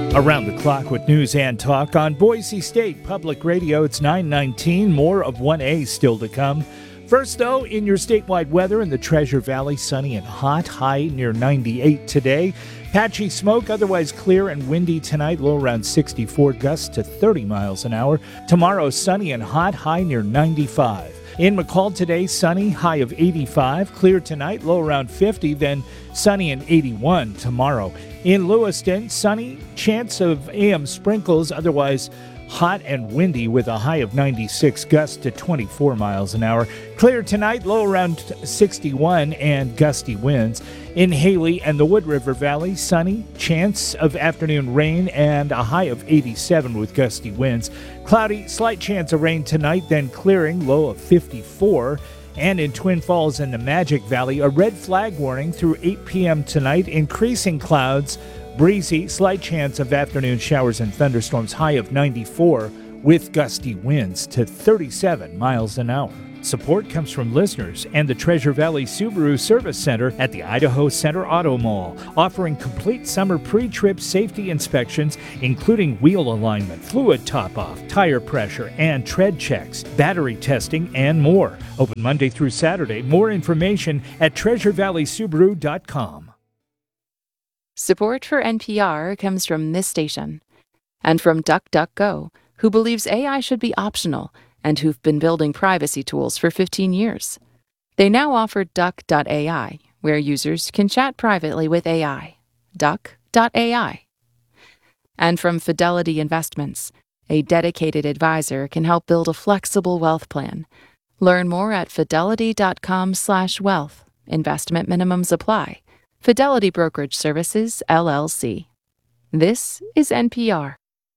Around the clock with news and talk on Boise State Public Radio. It's 9:19. More of 1A still to come. First, though, in your statewide weather in the Treasure Valley, sunny and hot, high near 98 today. Patchy smoke, otherwise clear and windy tonight, low around 64, gusts to 30 miles an hour. Tomorrow, sunny and hot, high near 95. In McCall today, sunny, high of 85. Clear tonight, low around 50, then sunny and 81 tomorrow. In Lewiston, sunny, chance of AM sprinkles, otherwise hot and windy with a high of 96, gusts to 24 miles an hour. Clear tonight, low around 61 and gusty winds. In Haley and the Wood River Valley, sunny, chance of afternoon rain and a high of 87 with gusty winds. Cloudy, slight chance of rain tonight, then clearing, low of 54. And in Twin Falls and the Magic Valley, a red flag warning through 8 p.m. tonight, increasing clouds, breezy, slight chance of afternoon showers and thunderstorms, high of 94 with gusty winds to 37 miles an hour. Support comes from listeners and the Treasure Valley Subaru Service Center at the Idaho Center Auto Mall, offering complete summer pre-trip safety inspections, including wheel alignment, fluid top-off, tire pressure, and tread checks, battery testing, and more. Open Monday through Saturday. More information at treasurevalleysubaru.com. Support for NPR comes from this station and from DuckDuckGo, who believes AI should be optional and who've been building privacy tools for 15 years. They now offer Duck.ai, where users can chat privately with AI. Duck.ai. And from Fidelity Investments, a dedicated advisor can help build a flexible wealth plan. Learn more at fidelity.com/wealth. Investment minimums apply. Fidelity Brokerage Services, LLC. This is NPR.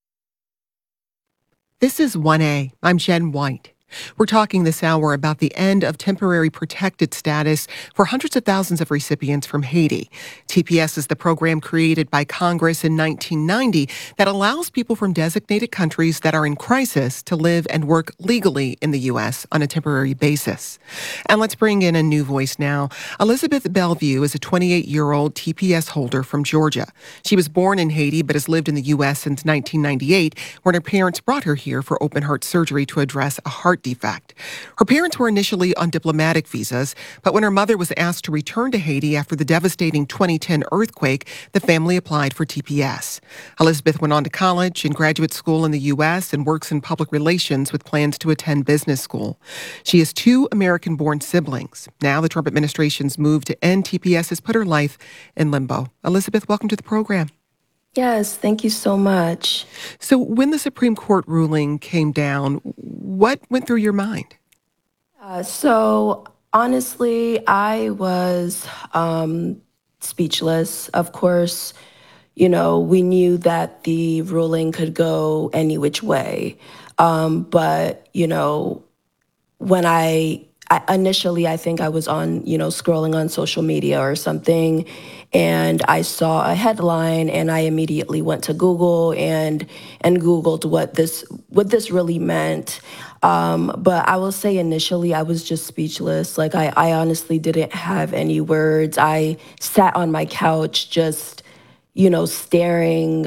This is 1A. I'm Jen White. We're talking this hour about the end of temporary protected status for hundreds of thousands of recipients from Haiti. TPS is the program created by Congress in 1990 that allows people from designated countries that are in crisis to live and work legally in the U.S. on a temporary basis. And let's bring in a new voice now. Elizabeth Bellevue is a 28-year-old TPS holder from Georgia. She was born in Haiti but has lived in the U.S. since 1998, when her parents brought her here for open-heart surgery to address a heart defect. Her parents were initially on diplomatic visas, but when her mother was asked to return to Haiti after the devastating 2010 earthquake, the family applied for TPS. Elizabeth went on to college and graduate school in the U.S. and works in public relations with plans to attend business school. She has two American-born siblings. Now the Trump administration's move to end TPS has put her life in limbo. Elizabeth, welcome to the program. Yes, thank you so much. So when the Supreme Court ruling came down, what went through your mind? So honestly, I was speechless. Of course, we knew that the ruling could go any which way. But, when I initially, I think I was on, scrolling on social media or something, and I saw a headline, and I immediately went to Google and Googled what this really meant. But I will say initially I was just speechless. Like I honestly didn't have any words. I sat on my couch just, staring,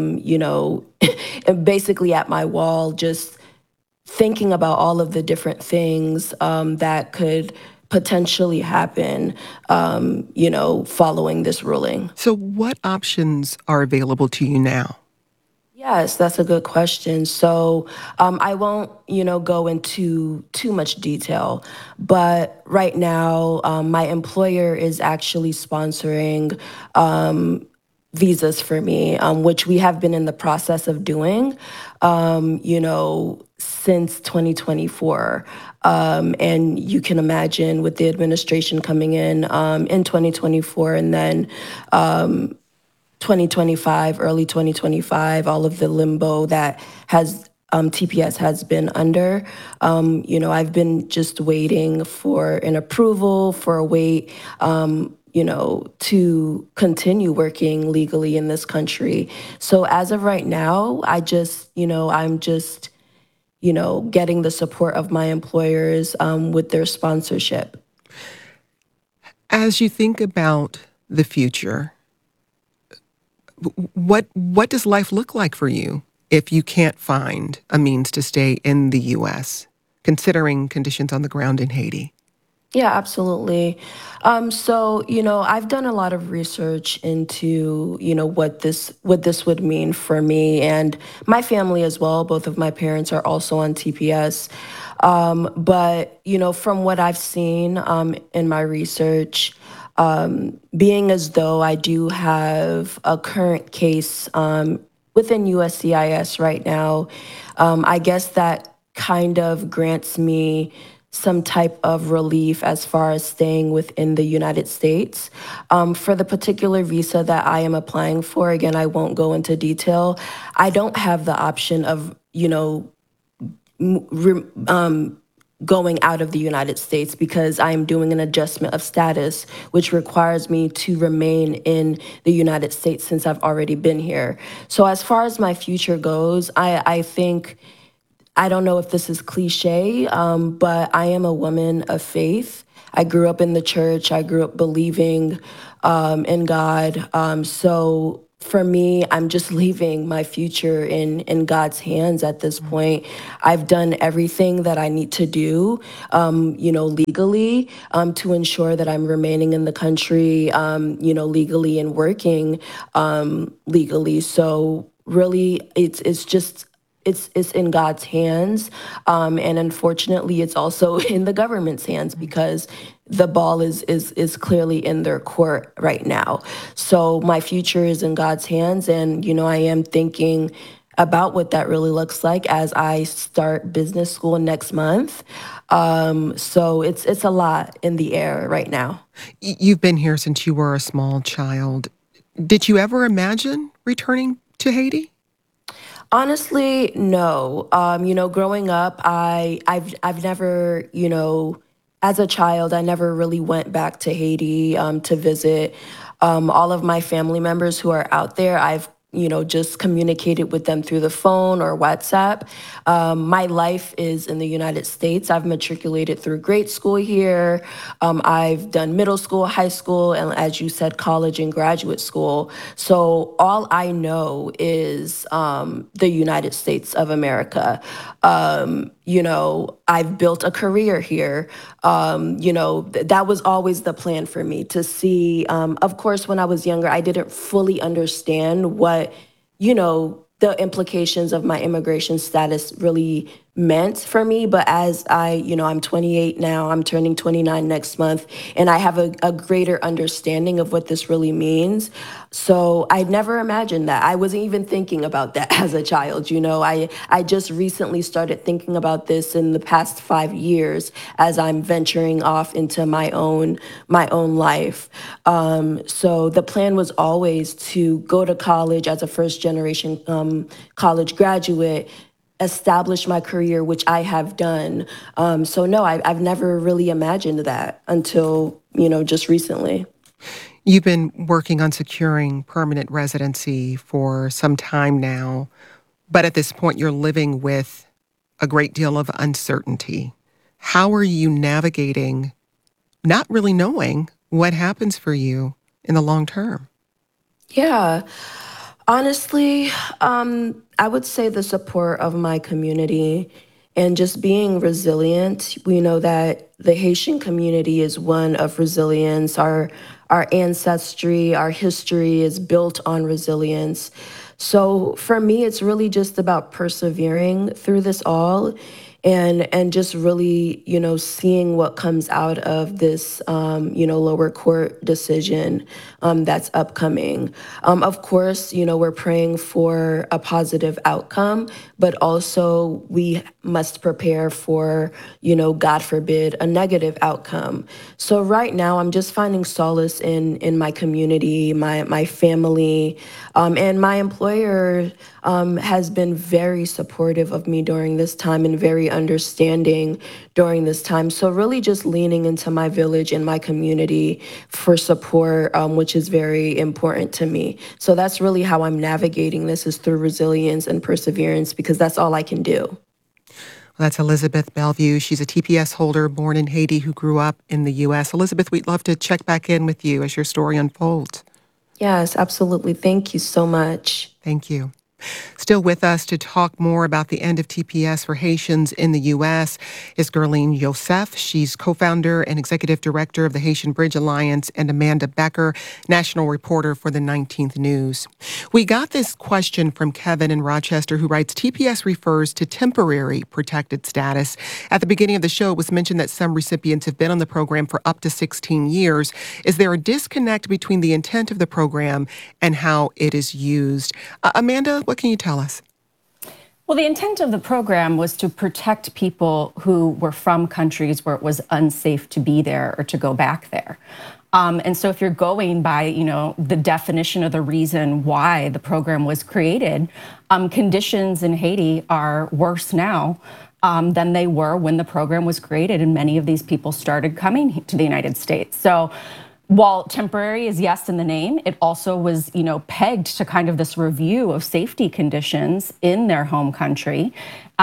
basically at my wall, just thinking about all of the different things that could potentially happen, following this ruling. So what options are available to you now? Yes, that's a good question. So I won't, go into too much detail, but right now my employer is actually sponsoring visas for me, which we have been in the process of doing, since 2024. And you can imagine with the administration coming in 2024 and then 2025, early 2025, all of the limbo that has TPS has been under. I've been just waiting for an approval, for a wait, to continue working legally in this country. So as of right now, I'm just, getting the support of my employers with their sponsorship. As you think about the future, What does life look like for you if you can't find a means to stay in the U.S., considering conditions on the ground in Haiti? Yeah, absolutely. So, I've done a lot of research into, what this would mean for me and my family as well. Both of my parents are also on TPS. But, from what I've seen in my research, being as though I do have a current case within USCIS right now, I guess that kind of grants me some type of relief as far as staying within the United States. For the particular visa that I am applying for, again, I won't go into detail. I don't have the option of, going out of the United States because I am doing an adjustment of status, which requires me to remain in the United States since I've already been here. So as far as my future goes, I think I don't know if this is cliche, but I am a woman of faith. I grew up in the church. I grew up believing in God. So for me, I'm just leaving my future in God's hands at this point. I've done everything that I need to do, legally, to ensure that I'm remaining in the country, legally and working legally. So really, it's just it's in God's hands, and unfortunately, it's also in the government's hands because the ball is clearly in their court right now. So my future is in God's hands, and I am thinking about what that really looks like as I start business school next month. So it's a lot in the air right now. You've been here since you were a small child. Did you ever imagine returning to Haiti? Honestly, no. Growing up, I've never, as a child, I never really went back to Haiti to visit. All of my family members who are out there, I've just communicated with them through the phone or WhatsApp. My life is in the United States. I've matriculated through grade school here. I've done middle school, high school, and as you said, college and graduate school. So all I know is the United States of America. I've built a career here. That was always the plan for me to see. Of course, when I was younger, I didn't fully understand what, the implications of my immigration status really meant for me. But as I'm 28 now, I'm turning 29 next month, and I have a greater understanding of what this really means. So I'd never imagined that. I wasn't even thinking about that as a child. I just recently started thinking about this in the past 5 years as I'm venturing off into my own life. So the plan was always to go to college as a first generation college graduate, establish my career, which I have done. So no, I've never really imagined that until, just recently. You've been working on securing permanent residency for some time now, but at this point you're living with a great deal of uncertainty. How are you navigating not really knowing what happens for you in the long term? Yeah. Honestly, I would say the support of my community and just being resilient. We know that the Haitian community is one of resilience. Our ancestry, our history is built on resilience. So for me, it's really just about persevering through this all and just really, seeing what comes out of this, lower court decision that's upcoming. Of course, we're praying for a positive outcome, but also we must prepare for, God forbid, a negative outcome. So right now, I'm just finding solace in my community, my family, and my employer has been very supportive of me during this time and very understanding during this time. So really just leaning into my village and my community for support, which is very important to me. So that's really how I'm navigating this, is through resilience and perseverance, because that's all I can do. Well, that's Elizabeth Bellevue. She's a TPS holder born in Haiti who grew up in the U.S. Elizabeth, we'd love to check back in with you as your story unfolds. Yes, absolutely. Thank you so much. Thank you. Still with us to talk more about the end of TPS for Haitians in the U.S. is Guerline Joseph. She's co-founder and executive director of the Haitian Bridge Alliance, and Amanda Becker, national reporter for the 19th News. We got this question from Kevin in Rochester, who writes, TPS refers to temporary protected status. At the beginning of the show, it was mentioned that some recipients have been on the program for up to 16 years. Is there a disconnect between the intent of the program and how it is used? Amanda, what can you tell us? Well, the intent of the program was to protect people who were from countries where it was unsafe to be there or to go back there. And so if you're going by, the definition of the reason why the program was created, conditions in Haiti are worse now than they were when the program was created, and many of these people started coming to the United States. So while temporary is yes in the name, it also was, pegged to kind of this review of safety conditions in their home country.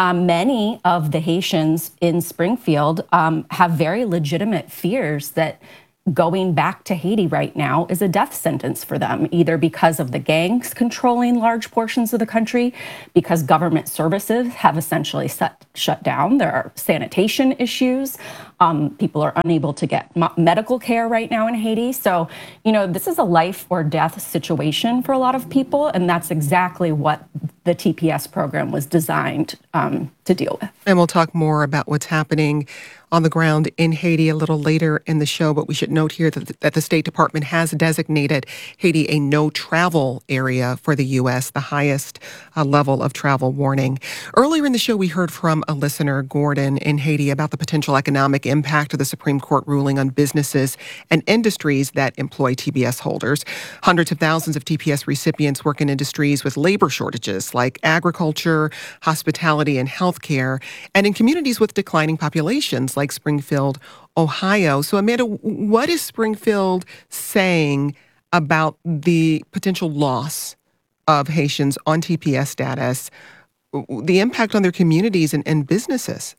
Many of the Haitians in Springfield have very legitimate fears that going back to Haiti right now is a death sentence for them, either because of the gangs controlling large portions of the country, because government services have essentially shut down. There are sanitation issues. People are unable to get medical care right now in Haiti. So, this is a life or death situation for a lot of people, and that's exactly what the TPS program was designed to deal with. And we'll talk more about what's happening on the ground in Haiti a little later in the show, but we should note here that the State Department has designated Haiti a no-travel area for the U.S., the highest level of travel warning. Earlier in the show, we heard from a listener, Gordon, in Haiti, about the potential economic impact of the Supreme Court ruling on businesses and industries that employ TPS holders. Hundreds of thousands of TPS recipients work in industries with labor shortages like agriculture, hospitality, and healthcare, and in communities with declining populations like Springfield, Ohio. So, Amanda, what is Springfield saying about the potential loss of Haitians on TPS status, the impact on their communities and businesses?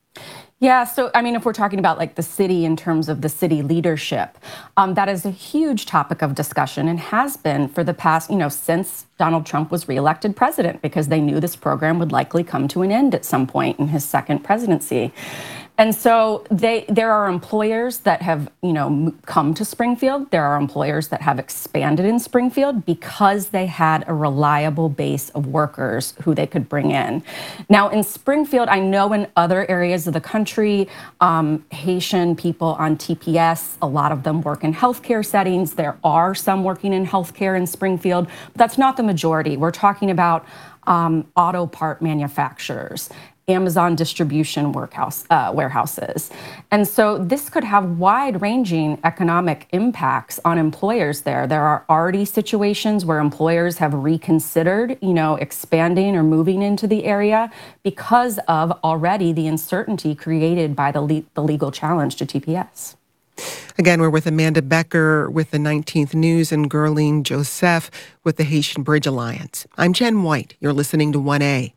Yeah, so if we're talking about like the city in terms of the city leadership, that is a huge topic of discussion and has been for the past, since Donald Trump was reelected president, because they knew this program would likely come to an end at some point in his second presidency. And so there are employers that have, come to Springfield. There are employers that have expanded in Springfield because they had a reliable base of workers who they could bring in. Now, in Springfield, I know in other areas of the country, Haitian people on TPS, a lot of them work in healthcare settings. There are some working in healthcare in Springfield, but that's not the majority. We're talking about auto part manufacturers, Amazon distribution warehouses. And so this could have wide-ranging economic impacts on employers there. There are already situations where employers have reconsidered, expanding or moving into the area because of already the uncertainty created by the legal challenge to TPS. Again, we're with Amanda Becker with the 19th News and Guerline Joseph with the Haitian Bridge Alliance. I'm Jen White. You're listening to 1A.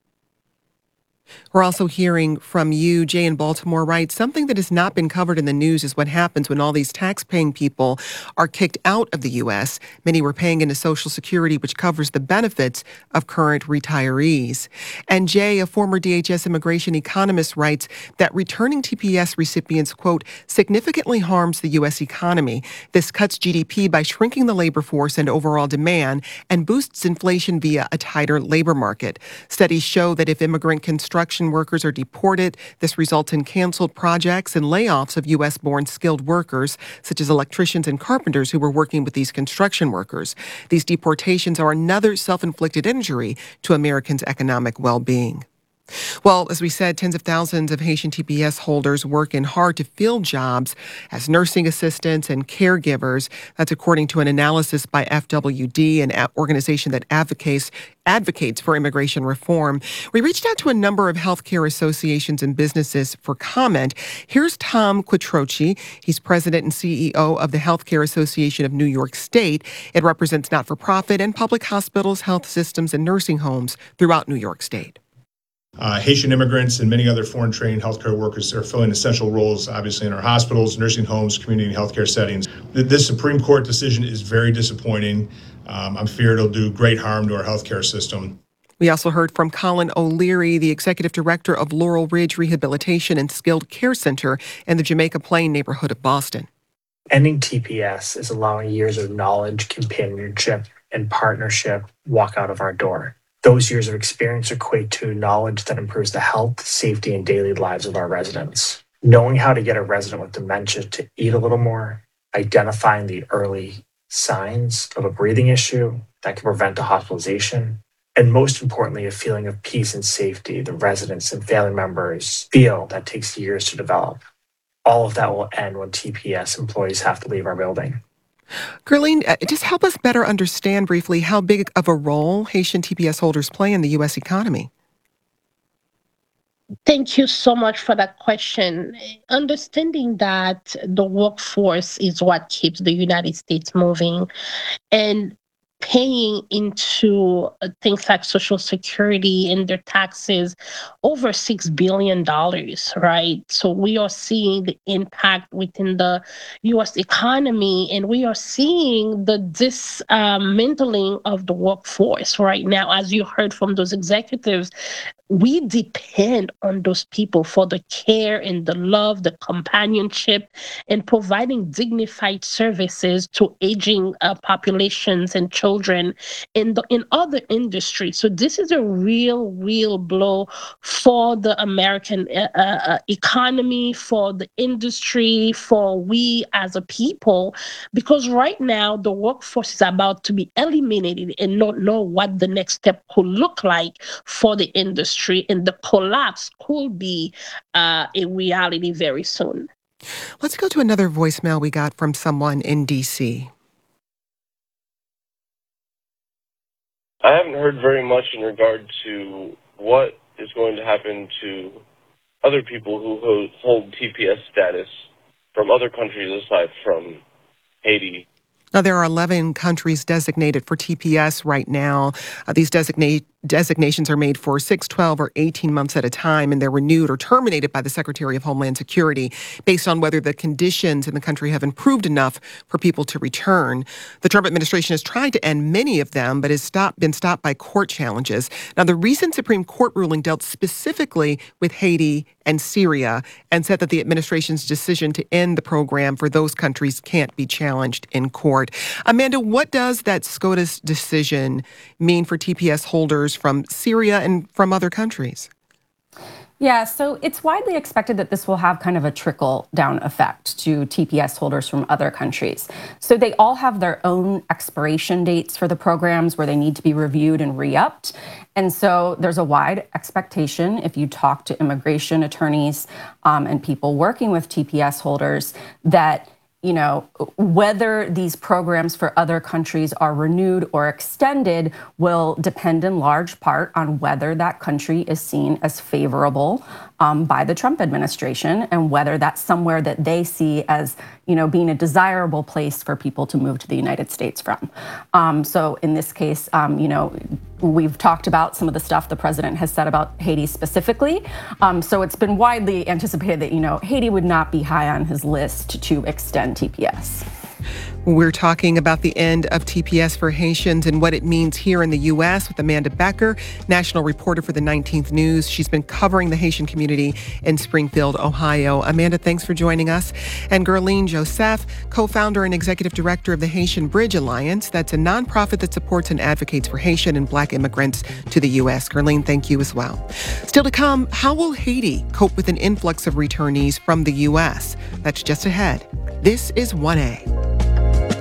We're also hearing from you. Jay in Baltimore writes, something that has not been covered in the news is what happens when all these tax-paying people are kicked out of the U.S. Many were paying into Social Security, which covers the benefits of current retirees. And Jay, a former DHS immigration economist, writes that returning TPS recipients, quote, significantly harms the U.S. economy. This cuts GDP by shrinking the labor force and overall demand and boosts inflation via a tighter labor market. Studies show that if immigrant construction workers are deported, this results in canceled projects and layoffs of U.S.-born skilled workers, such as electricians and carpenters who were working with these construction workers. These deportations are another self-inflicted injury to Americans' economic well-being. Well, as we said, tens of thousands of Haitian TPS holders work in hard-to-fill jobs as nursing assistants and caregivers. That's according to an analysis by FWD, an organization that advocates for immigration reform. We reached out to a number of healthcare associations and businesses for comment. Here's Tom Quattrochi. He's president and CEO of the Healthcare Association of New York State. It represents not-for-profit and public hospitals, health systems, and nursing homes throughout New York State. Haitian immigrants and many other foreign trained healthcare workers are filling essential roles, obviously, in our hospitals, nursing homes, community and healthcare settings. This Supreme Court decision is very disappointing. I'm feared it'll do great harm to our healthcare system. We also heard from Colin O'Leary, the executive director of Laurel Ridge Rehabilitation and Skilled Care Center in the Jamaica Plain neighborhood of Boston. Ending TPS is allowing years of knowledge, companionship, and partnership walk out of our door. Those years of experience equate to knowledge that improves the health, safety, and daily lives of our residents. Knowing how to get a resident with dementia to eat a little more, identifying the early signs of a breathing issue that can prevent a hospitalization, and most importantly, a feeling of peace and safety the residents and family members feel that takes years to develop. All of that will end when TPS employees have to leave our building. Gerline, just help us better understand briefly how big of a role Haitian TPS holders play in the U.S. economy. Thank you so much for that question. Understanding that the workforce is what keeps the United States moving, and paying into things like Social Security and their taxes over $6 billion, right? So we are seeing the impact within the US economy, and we are seeing the dismantling of the workforce right now. As you heard from those executives, we depend on those people for the care and the love, the companionship, and providing dignified services to aging populations and children in other industries. So this is a real blow for the American economy, for the industry, for we as a people, because right now the workforce is about to be eliminated and not know what the next step could look like for the industry. And the collapse could be a reality very soon. Let's go to another voicemail we got from someone in D.C. I haven't heard very much in regard to what is going to happen to other people who hold TPS status from other countries aside from Haiti. Now, there are 11 countries designated for TPS right now. These designations are made for 6, 12, or 18 months at a time, and they're renewed or terminated by the Secretary of Homeland Security based on whether the conditions in the country have improved enough for people to return. The Trump administration has tried to end many of them, but has been stopped by court challenges. Now, the recent Supreme Court ruling dealt specifically with Haiti and Syria and said that the administration's decision to end the program for those countries can't be challenged in court. Amanda, what does that SCOTUS decision mean for TPS holders from Syria and from other countries? Yeah, so it's widely expected that this will have kind of a trickle-down effect to TPS holders from other countries. So they all have their own expiration dates for the programs where they need to be reviewed and re-upped. And so there's a wide expectation, if you talk to immigration attorneys and people working with TPS holders, that whether these programs for other countries are renewed or extended will depend in large part on whether that country is seen as favorable by the Trump administration and whether that's somewhere that they see as, being a desirable place for people to move to the United States from. So in this case, we've talked about some of the stuff the president has said about Haiti specifically. So it's been widely anticipated that, Haiti would not be high on his list to extend TPS. We're talking about the end of TPS for Haitians and what it means here in the U.S. with Amanda Becker, national reporter for the 19th News. She's been covering the Haitian community in Springfield, Ohio. Amanda, thanks for joining us. And Gerline Joseph, co-founder and executive director of the Haitian Bridge Alliance. That's a nonprofit that supports and advocates for Haitian and Black immigrants to the U.S. Gerline, thank you as well. Still to come, how will Haiti cope with an influx of returnees from the U.S.? That's just ahead. This is 1A.